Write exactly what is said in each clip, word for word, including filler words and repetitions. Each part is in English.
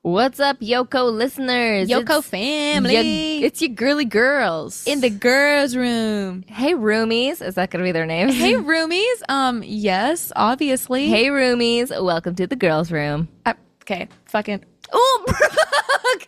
What's up, Yoko listeners? Yoko It's family. ya- it's your girly girls. In the girls' room. Hey, roomies. Is that going to be their names? Hey, roomies. Um, yes, obviously. Hey, roomies. Welcome to the girls' room. Uh, okay, fucking. Oh, Brooke!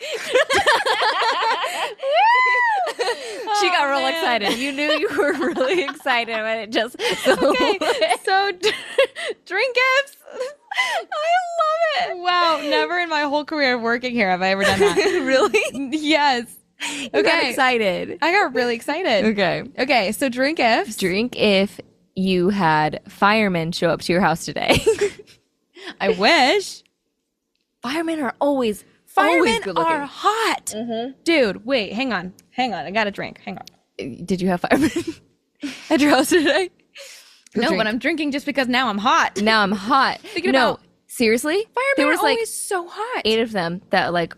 She got Oh, real man. excited. You knew you were really excited when it just. So Okay, so d- drink gifts. I love it. Wow, never in my whole career of working here have I ever done that. Really? Yes. You got Okay. excited. I got really excited. Okay. Okay, so drink gifts. Drink if you had firemen show up to your house today. I wish. Firemen are always Firemen always good looking. are hot. Dude, wait, hang on. Hang on. I got a drink. Hang on. Did you have firemen at your house today? Go No, drink. but I'm drinking just because now I'm hot. Now I'm hot. Thinking no, about- seriously, Firemen there was are like always so hot. eight of them that like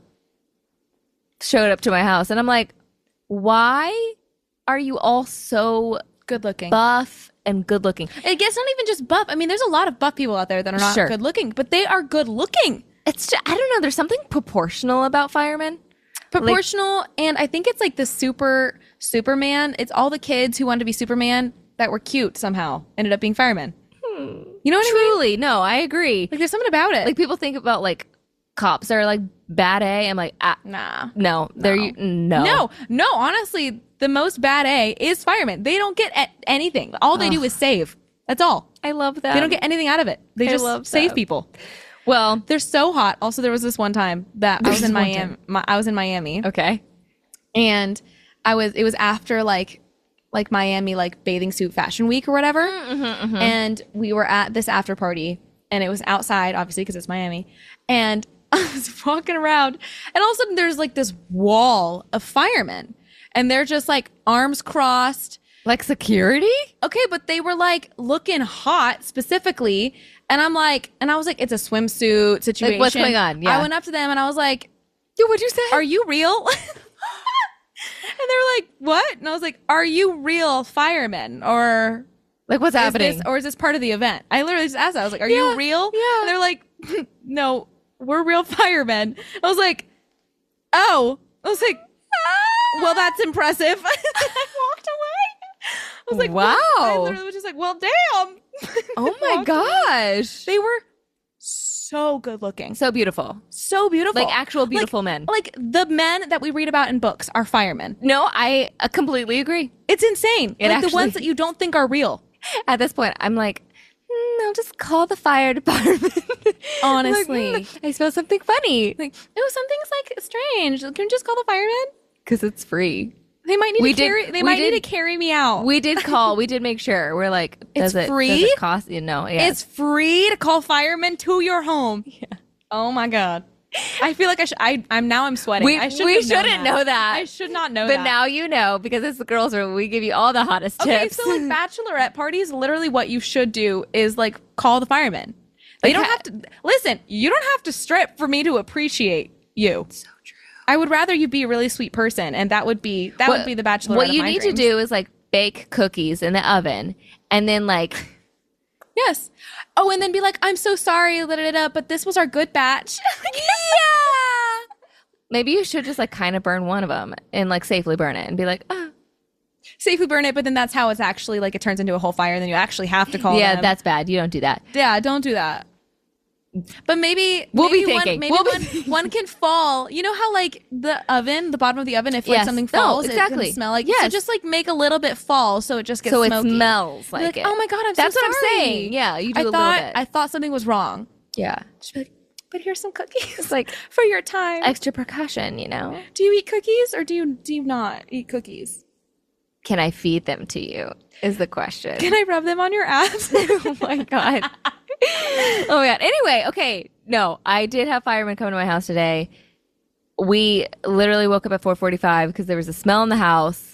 showed up to my house, and I'm like, why are you all so Good looking. buff and good looking? I guess not even just buff. I mean, there's a lot of buff people out there that are not Sure. good looking, but they are good looking. It's just, I don't know. There's something proportional about firemen. Proportional, and I think it's like the super Superman. It's all the kids who wanted to be Superman that were cute somehow ended up being firemen. You know what I mean? Truly, no, I agree. Like there's something about it. Like people think about like cops are like bad A. I'm like, ah, nah. no, they're No. no, No, no, honestly, the most bad A is firemen. They don't get a- anything. All they do is save. That's all. I love that. They don't get anything out of it. They I just love save that. people. well. They're so hot. Also, there was this one time that I was in There's one Miami. My, I was in Miami, Okay. and I was. It was after like, like Miami like bathing suit fashion week or whatever, and we were at this after party, and it was outside, obviously because it's Miami, and I was walking around, and all of a sudden there's like this wall of firemen, and they're just like arms crossed. Like security? Okay, but they were like looking hot specifically. And I'm like, and I was like, it's a swimsuit situation. what's going on? Yeah. I went up to them and I was like, Yo, what'd you say? are you real? And they were like, what? And I was like, are you real firemen? Or like what's is happening? this, or is this part of the event? I literally just asked that. I was like, are Yeah, you real? yeah. And they're like, no, we're real firemen. I was like, oh. I was like, well, that's impressive. I walked away. I was like, Wow. I literally was just like, well, damn. Oh my Walked away. gosh. They were so good looking. So beautiful. So beautiful. Like actual Like- beautiful men. Like the men that we read about in books are firemen. No, I uh, completely agree. It's insane. It like the actually- ones that you don't think are real. At this point, I'm like, mm, I'll just call the fire department. Honestly. Like, mm, I smell something funny. Like, oh, something's like strange. Can you just call the firemen? Because it's free. They might need We to did- carry. They we might did- need to carry me out. We did call. We did make sure. We're like, does It's it, free? Does it cost you? No, yeah. It's free to call firemen to your home. Yeah. Oh my god. I feel like I should. I, I'm now. I'm sweating. We- I we have known shouldn't know that. I should not know but that. now you know because it's the girls' room. We give you all the hottest Okay, tips. so like bachelorette parties, literally what you should do is like call the firemen. They Like, don't ha- have to listen. You don't have to strip for me to appreciate you. So true. I would rather you be a really sweet person, and that would be that would be the bachelorette. What of you my need dreams. to do is like bake cookies in the oven, and then like yes. Oh, and then be like, I'm so sorry, da, da, da, but this was our good batch. yeah. Maybe you should just like kind of burn one of them and like safely burn it and be like, oh. Safely burn it, but then that's how it's actually like it turns into a whole fire, and then you actually have to call yeah, them. that's bad. You don't do that. Yeah, don't do that. But maybe We'll be maybe thinking. One, maybe We'll be one, thinking. one can fall. You know how like the oven, the bottom of the oven, if like Yes. something No, falls, it exactly. can smell like. Yes. So just like make a little bit fall, so it just gets So it smoky. smells Be like, like, it. oh my god, I'm That's so what sorry. I'm saying. Yeah, you do I a little thought bit. I thought something was wrong. yeah, Just be like, but here's some cookies. it's like for your time. extra precaution. You know, do you eat cookies or do you do you not eat cookies? can I feed them to you? Is the question. Can I rub them on your ass? oh my god. oh my god. Anyway, okay. No, I did have firemen come to my house today. We literally woke up at four forty-five because there was a smell in the house.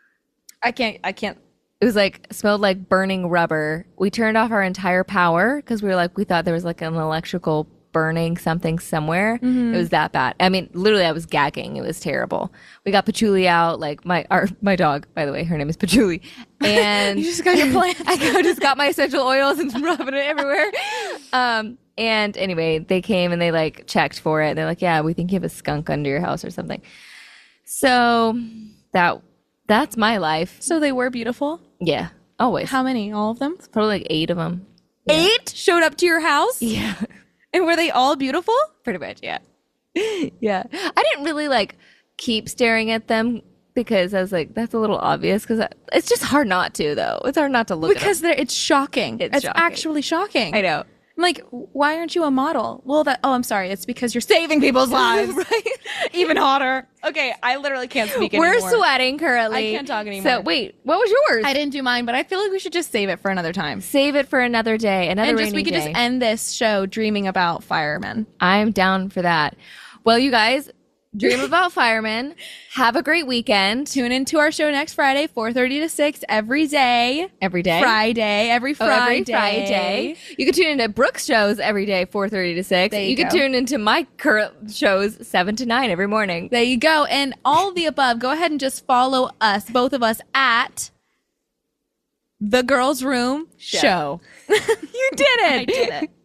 I can't. I can't. It was like smelled like burning rubber. We turned off our entire power because we were like we thought there was like an electrical burning something somewhere. It was that bad. I mean, literally, I was gagging. It was terrible. We got Patchouli out, like my our my dog, by the way, her name is Patchouli, and You just got your plant. I go- just got my essential oils and rubbing it everywhere. Um, and anyway, they came and they like checked for it. They're like, "Yeah, we think you have a skunk under your house or something." So that that's my life. So they were beautiful. Yeah, always. How many? All of them? Probably like eight of them. Eight showed up to your house? Yeah. And were they all beautiful? Pretty much, yeah. Yeah. I didn't really like keep staring at them because I was like, that's a little obvious because it's just hard not to, though. It's hard not to look Because at they're, it's shocking. It's It's, shocking. actually shocking. them. I know. I'm like, why aren't you a model? Well, that, oh, I'm sorry. It's because you're saving people's lives. Right. Even hotter. Okay, I literally can't speak We're anymore. sweating currently. I can't talk anymore. So, wait, what was yours? I didn't do mine, but I feel like we should just save it for another time. Save it for another day, another And rainy just we could day. just end this show dreaming about firemen. I'm down for that. Well, you guys, dream about firemen. Have a great weekend. Tune into our show next Friday, four thirty to six every day. Every day. Friday, every Oh, Friday. every Friday. You can tune into Brooke's shows every day, four thirty to six. There you You can go. tune into my current shows, seven to nine every morning. There you go. And all of the above, go ahead and just follow us, both of us, at The Girls Room Show. You did it. I did it.